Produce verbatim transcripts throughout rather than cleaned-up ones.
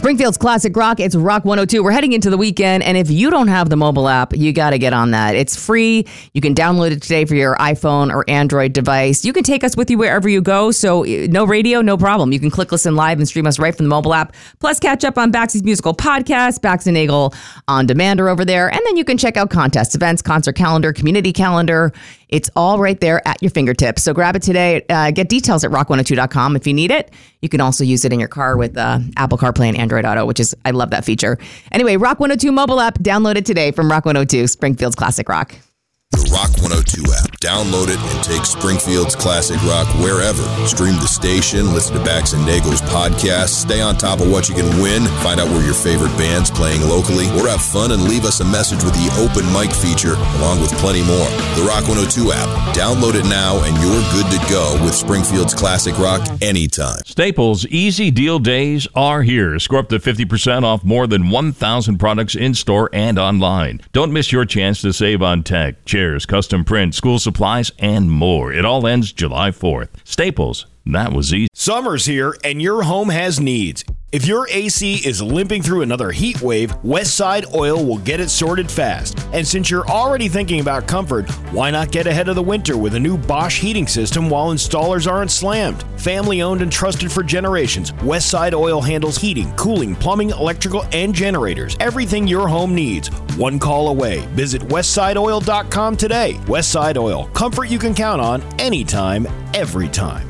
Springfield's Classic Rock, it's Rock one oh two. We're heading into the weekend, and if you don't have the mobile app, you got to get on that. It's free. You can download it today for your iPhone or Android device. You can take us with you wherever you go, so no radio, no problem. You can click listen live and stream us right from the mobile app. Plus, catch up on Baxy's musical podcast, Bax and Nagel on demand are over there. And then you can check out contests, events, concert calendar, community calendar. It's all right there at your fingertips. So grab it today. Uh, get details at rock one oh two dot com if you need it. You can also use it in your car with uh, Apple CarPlay and Android Auto, which is, I love that feature. Anyway, Rock one oh two mobile app, download it today from Rock one oh two, Springfield's Classic Rock. The Rock one oh two app. Download it and take Springfield's Classic Rock wherever. Stream the station, listen to Bax and Nagel's podcast, stay on top of what you can win, find out where your favorite band's playing locally, or have fun and leave us a message with the open mic feature, along with plenty more. The Rock one oh two app. Download it now and you're good to go with Springfield's Classic Rock anytime. Staples Easy Deal Days are here. Score up to fifty percent off more than one thousand products in-store and online. Don't miss your chance to save on tech, chairs, custom print, school supplies, and more. It all ends July fourth. Staples, that was easy. Summer's here, and your home has needs. If your A C is limping through another heat wave, Westside Oil will get it sorted fast. And since you're already thinking about comfort, why not get ahead of the winter with a new Bosch heating system while installers aren't slammed? Family owned and trusted for generations, Westside Oil handles heating, cooling, plumbing, electrical, and generators. Everything your home needs, one call away. Visit westside oil dot com today. Westside Oil, comfort you can count on anytime, every time.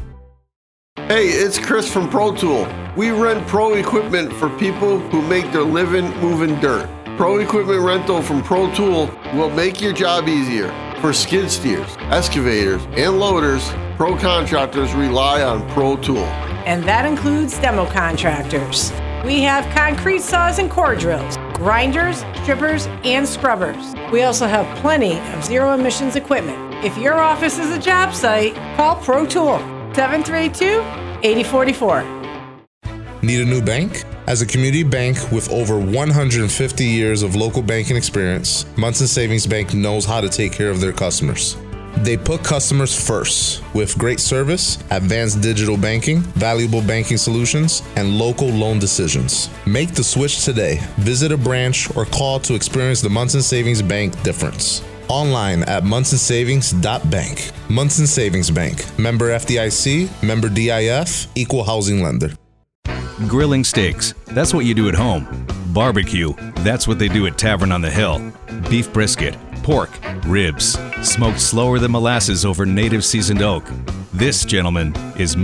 Hey, it's Chris from Pro Tool. We rent pro equipment for people who make their living moving dirt. Pro equipment rental from Pro Tool will make your job easier. For skid steers, excavators, and loaders, pro contractors rely on Pro Tool. And that includes demo contractors. We have concrete saws and core drills, grinders, strippers, and scrubbers. We also have plenty of zero emissions equipment. If your office is a job site, call Pro Tool. seven three two, eight oh four four. Need a new bank? As a community bank with over one hundred fifty years of local banking experience, Munson Savings Bank knows how to take care of their customers. They put customers first with great service, advanced digital banking, valuable banking solutions, and local loan decisions. Make the switch today. Visit a branch or call to experience the Munson Savings Bank difference. Online at munson savings dot bank. Munson Savings Bank. Member F D I C, member D I F, equal housing lender. Grilling steaks, that's what you do at home. Barbecue, that's what they do at Tavern on the Hill. Beef brisket, pork, ribs, smoked slower than molasses over native seasoned oak. This, gentlemen, is